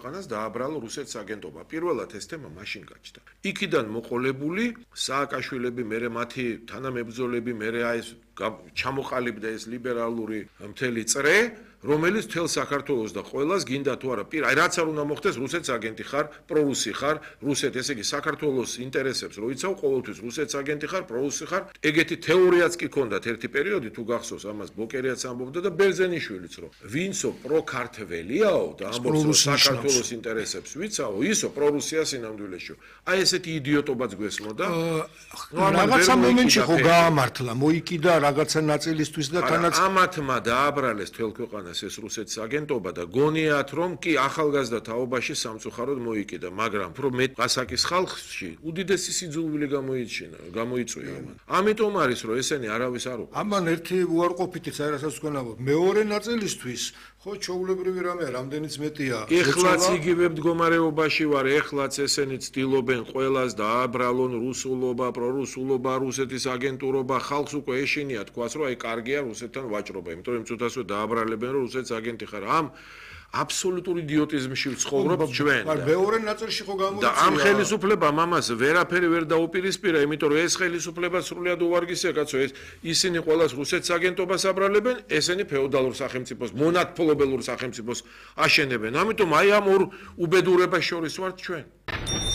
ქვეყანას დააბრალო რუსეთის აგენტობა. პირველად ეს თემა მაშინ გაჩნდა. იქიდან მოყოლებული სააკაშვილები, მერე მათი თანამებრძოლები, მერე აი ეს ჩამოყალიბდა ეს ლიბერალური მთელი წრე, რომელიც მთელ საქართველოს და ყველას გინდა თუ არა, აი რაც არ უნდა მოხდეს, რუსეთის აგენტი ხარ, პრორუსი ხარ, რუსეთი, ესე იგი საქართველოს ინტერესებს რო იცავ, ყოველთვის რუსეთის აგენტი ხარ, პრორუსი ხარ. ეგეთი თეორიაც კი ქონდათ ერთი პერიოდი, თუ გახსოვს, ამას ბოკერიაც ამბობდა და ბერძენიშვილიც, რომ ვინცო პროქართველიაო და ამბობს, რომ საქართველოს ინტერესებს ვიცაო, ისო პრორუსია სინამდვილეში. აი ესეთი იდიოტობაც გვესმოდა. რაღაცა მომენტში ხო გაამართლა, მოიკიდა რაღაცა ნაწილისთვის და თანაც ამათმა დააბრალეს თელ ქვეყანას ეს რუსეთის აგენტობა და გონიათ რომ კი ახალგაზრდა თაობაში სამწუხაროდ მოიკიდა, მაგრამ უფრო მეტ ყასაკის ხალხში უდიდესი სიძულვილი გამოიწვია ამან. ამიტომ არის რომ ესენი არავის არ უყურებს. ამან ერთი უარყოფითი რასაც თქვენ ამბობთ, მეორე ნაწილისთვის ხო ჩაულებრივი რამეა, რამდენიც მეტია. ეხლაც იგივე მდგომარეობაში ვარ, ეხლაც ესენი ცდილობენ ყველას დააბრალონ რუსულობა, პრორუსულობა, რუსეთის აგენტურობა, ხალხს უკვე ეშინია თქვას რომ აი კარგია რუსეთთან ვაჭრობა, იმიტომ რომ წუთასვე დააბრალებენ რომ რუსეთის აგენტი ხარ. ამ აბსოლუტურ იდიოტიზმში ვცხოვრობთ ჩვენ. მეორე ნაწილში ხო გამოიწვია. და ამ ხელისუფლებამ ამას ვერაფერი ვერ დაუპირისპირა, იმიტომ რომ ეს ხელისუფლება სრულიად უვარგისია, კაცო, ისინი ყველას რუსეთის აგენტობას აბრალებენ, ესენი ფეოდალურ სახელმწიფოს, მონათფლობელურ სახელმწიფოს აშენებენ. ამიტომ აი ამ ორ უბედურებას შორის ვართ ჩვენ.